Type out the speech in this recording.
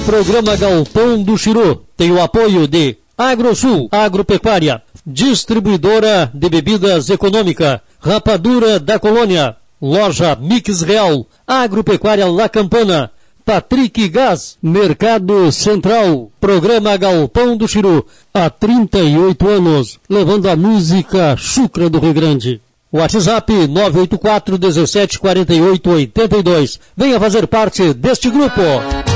Programa Galpão do Chiru tem o apoio de Agrosul, Agropecuária, Distribuidora de Bebidas Econômica, Rapadura da Colônia, Loja Mix Real, Agropecuária La Campana, Patrick Gás, Mercado Central. Programa Galpão do Chiru, há 38 anos, levando a música chucra do Rio Grande. WhatsApp 984 17 48 82. Venha fazer parte deste grupo.